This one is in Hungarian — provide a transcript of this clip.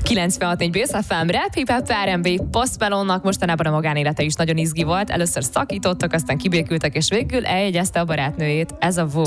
96.4 Base FM, Rap, Hip Hop, R&B, Post Malone-nak mostanában a magánélete is nagyon izgi volt. Először szakítottak, aztán kibékültek, és végül eljegyezte a barátnőjét. Ez a Vo.